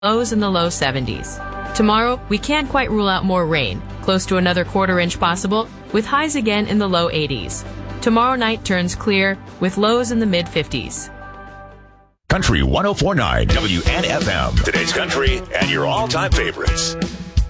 lows in the low 70s. Tomorrow, we can't quite rule out more rain, close to another quarter-inch possible, with highs again in the low 80s. Tomorrow night turns clear, with lows in the mid-50s. Country 104.9 WNFM. Today's country and your all-time favorites.